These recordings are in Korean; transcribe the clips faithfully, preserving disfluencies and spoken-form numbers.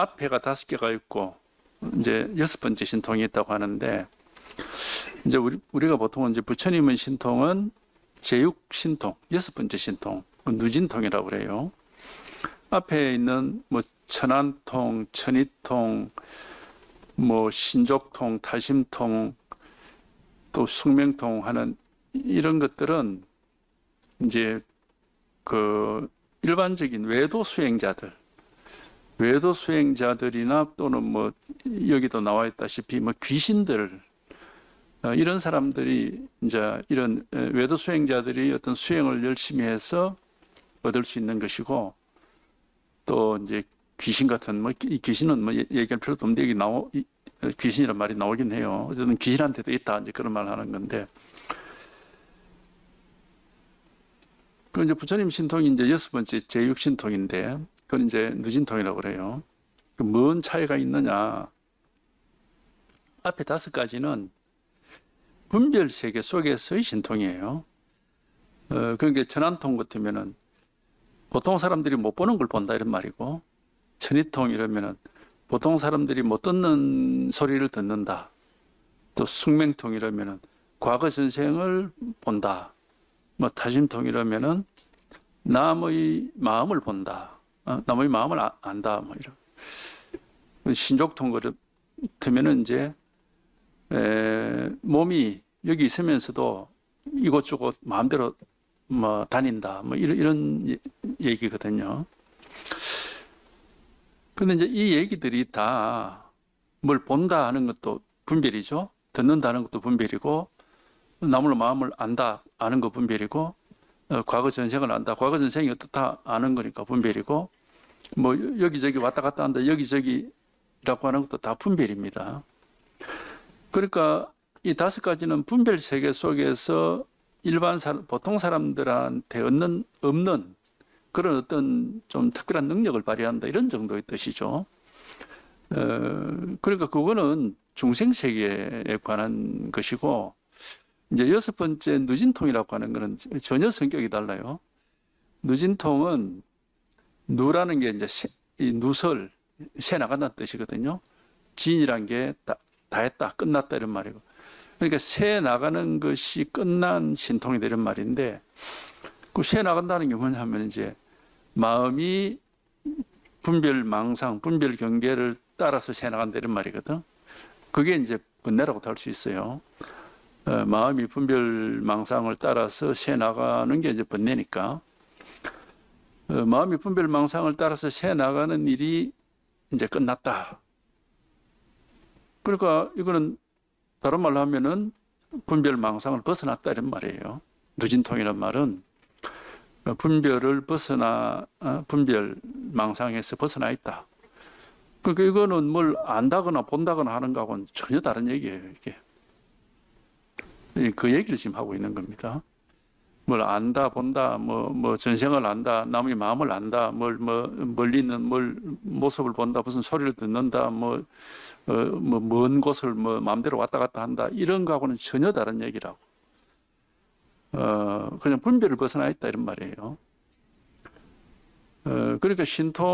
앞에가 다섯 개가 있고 이제 여섯 번째 신통이 있다고 하는데, 이제 우리, 우리가 보통은 이제 부처님의 신통은 제육 신통, 여섯 번째 신통, 누진통이라고 그래요. 앞에 있는 뭐 천안통, 천이통, 뭐 신족통, 타심통, 또 숙명통 하는 이런 것들은 이제 그 일반적인 외도 수행자들, 외도 수행자들이나 또는 뭐 여기도 나와 있다시피 뭐 귀신들, 어, 이런 사람들이 이제 이런 외도 수행자들이 어떤 수행을 열심히 해서 얻을 수 있는 것이고, 또 이제 귀신 같은 뭐 이 귀신은 뭐 얘기할 필요도 없는데 여기 나오 귀신이란 말이 나오긴 해요. 어쨌든 귀신한테도 있다 이제 그런 말 하는 건데, 그 이제 부처님 신통이 이제 여섯 번째 제육 신통인데 그건 이제 누진통이라고 그래요. 그 뭔 차이가 있느냐? 앞에 다섯 가지는 분별 세계 속에서의 신통이에요. 어, 그러니까 천안통 같으면은 보통 사람들이 못 보는 걸 본다 이런 말이고, 천이통 이러면은 보통 사람들이 못 듣는 소리를 듣는다. 또 숙명통 이러면은 과거 전생을 본다. 뭐 타심통 이러면은 남의 마음을 본다. 어, 남의 마음을 아, 안다. 뭐 이런. 신족통 같으면은 이제 에, 몸이 여기 있으면서도 이곳저곳 마음대로 뭐 다닌다. 뭐 이런, 이런 얘기거든요. 근데 이제 이 얘기들이 다 뭘 본다 하는 것도 분별이죠. 듣는다 하는 것도 분별이고, 남의 마음을 안다 아는 거 분별이고, 어, 과거 전생을 안다. 과거 전생이 어떻다 아는 거니까 분별이고, 뭐 여기저기 왔다 갔다 한다. 여기저기라고 하는 것도 다 분별입니다. 그러니까 이 다섯 가지는 분별 세계 속에서 일반 사람, 보통 사람들한테 얻는 없는 그런 어떤 좀 특별한 능력을 발휘한다 이런 정도의 뜻이죠. 어, 그러니까 그거는 중생 세계에 관한 것이고, 이제 여섯 번째 누진통이라고 하는 것은 전혀 성격이 달라요. 누진통은 누라는 게 이제 새, 이 누설 새 나간다는 뜻이거든요. 진이란 게 다, 다 했다, 끝났다 이런 말이고. 그러니까 새 나가는 것이 끝난 신통이 되는 말인데, 그 새 나간다는 게 뭐냐면 이제 마음이 분별 망상, 분별 경계를 따라서 새 나간다 이런 말이거든. 그게 이제 번뇌라고도 할 수 있어요. 어, 마음이 분별 망상을 따라서 새 나가는 게 이제 번뇌니까. 어, 마음이 분별 망상을 따라서 새 나가는 일이 이제 끝났다. 그러니까 이거는 다른 말로 하면은 분별 망상을 벗어났다 이런 말이에요. 누진통이란 말은 분별을 벗어나, 분별 망상에서 벗어나 있다. 그러니까 이거는 뭘 안다거나 본다거나 하는 거하고는 전혀 다른 얘기예요, 이게. 그 얘기를 지금 하고 있는 겁니다. 뭘 안다, 본다, 뭐, 뭐, 전생을 안다, 남의 마음을 안다, 뭘, 뭐, 멀리 있는 뭘, 모습을 본다, 무슨 소리를 듣는다, 뭐, 어, 뭐, 먼 곳을 뭐, 마음대로 왔다 갔다 한다, 이런 거하고는 전혀 다른 얘기라고. 어, 그냥 분별을 벗어나 있다, 이런 말이에요. 어, 그러니까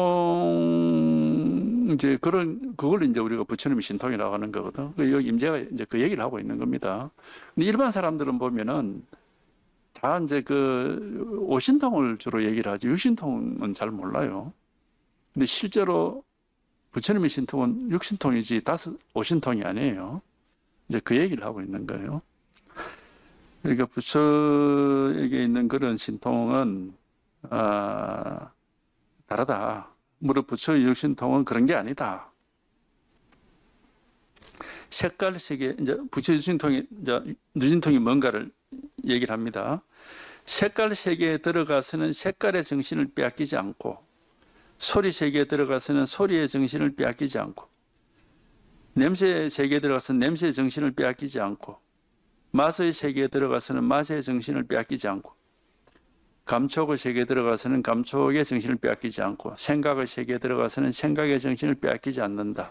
신통, 이제 그런, 그걸 이제 우리가 부처님의 신통이라고 하는 거거든. 여기 임재가 이제 그 얘기를 하고 있는 겁니다. 근데 일반 사람들은 보면은 다 이제 그 오신통을 주로 얘기를 하지, 육신통은 잘 몰라요. 근데 실제로 부처님의 신통은 육신통이지 다섯, 오신통이 아니에요. 이제 그 얘기를 하고 있는 거예요. 그러니까 부처에게 있는 그런 신통은, 아, 다르다. 무릇 부처의 육신통은 그런 게 아니다. 색깔 세계, 이제 부처 유신통이, 이제 누진통이 뭔가를 얘기를 합니다. 색깔 세계에 들어가서는 색깔의 정신을 빼앗기지 않고, 소리 세계에 들어가서는 소리의 정신을 빼앗기지 않고, 냄새 세계에 들어가서는 냄새의 정신을 빼앗기지 않고, 맛의 세계에 들어가서는 맛의 정신을 빼앗기지 않고, 감촉의 세계에 들어가서는 감촉의 정신을 빼앗기지 않고, 생각의 세계에 들어가서는 생각의 정신을 빼앗기지 않는다.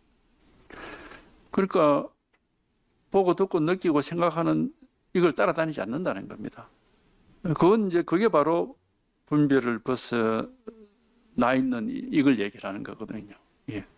그러니까 보고 듣고 느끼고 생각하는 이걸 따라다니지 않는다는 겁니다. 그건 이제 그게 바로 분별을 벗어나 있는 이걸 얘기를 하는 거거든요. 예.